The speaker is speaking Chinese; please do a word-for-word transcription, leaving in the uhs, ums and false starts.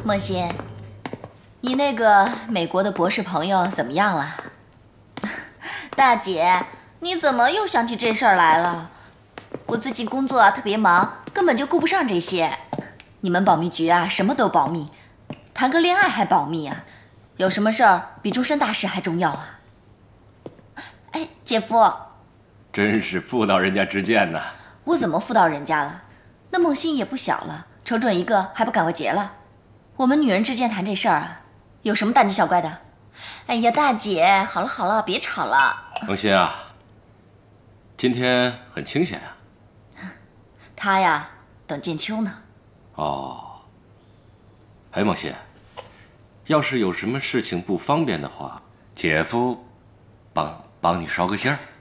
孟欣，你那个美国的博士朋友怎么样了？大姐，你怎么又想起这事儿来了？我最近工作啊特别忙，根本就顾不上这些。你们保密局啊，什么都保密，谈个恋爱还保密啊？有什么事儿比终身大事还重要啊？哎，姐夫， 真是妇道人家之见呐。 我怎么妇道人家了？那孟欣也不小了，瞅准一个还不赶快结了？我们女人之间谈这事儿啊，有什么大惊小怪的？哎呀，大姐，好了好了，别吵了。 孟欣啊，今天很清闲啊。 他呀，等建秋呢。 哦。哎，孟欣，要是有什么事情不方便的话，姐夫帮帮你捎个信儿。